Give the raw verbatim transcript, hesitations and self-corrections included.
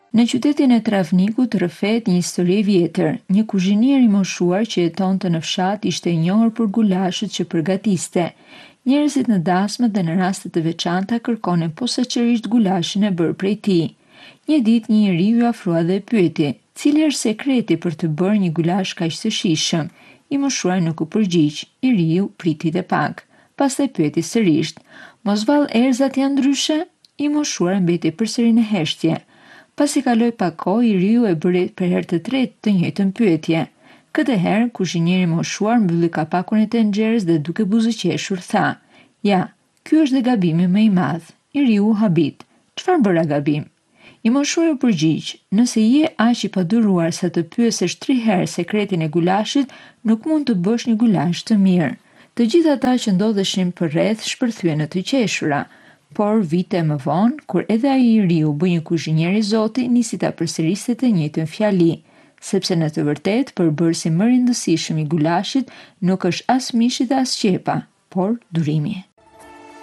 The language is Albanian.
Në qytetin e Travnikut rrëfet një histori e vjetër. Një kuzhinier i moshuar që jetonte në fshat ishte i njohur për gulashët që përgatiste. Njerëzit në dasmë dhe në raste të veçanta kërkonin posaçërisht gulashin e bërë prej tij. Një ditë një njeriu i afrua dhe e pyeti: "Cili është sekreti për të bërë një gulash kaq të shijshëm?" I moshuari nuk u përgjigj. I riu priti dhe pak. Pastaj pyeti sërish: "Mos vallë erëzat janë ndryshe?" I moshuar mbeti përsëri në heshtje. Pasi kaloi pak kohë, i riu e bëri për herë të tretë të njëjtën pyetje. Këtë herë kuzhinieri i moshuar mbylli kapakun e tenxherës dhe duke buzëqeshur tha: "Ja, ky është dhe gabimi më i madh." I riu u habit. "Çfarë bëra gabim?" I moshuari u përgjigj: "Nëse je aq i paduruar sa të pyesesh tri herë sekretin e gulashit, nuk mund të bësh një gulash të mirë." Të gjithë ata që ndodheshin përreth shpërthyen në të qeshura. Por vite më vonë, kur edhe ai i riu bë një kuzhinier i Zotit, nisi ta përsëriste të njëjtën fjali, sepse në të vërtetë përbërësi më rindësishëm i gulashit nuk është as mishi dhe as qepa, por durimi.